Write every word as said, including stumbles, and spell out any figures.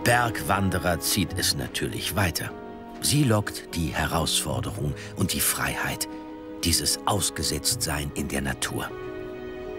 Bergwanderer zieht es natürlich weiter. Sie lockt die Herausforderung und die Freiheit, dieses Ausgesetztsein in der Natur.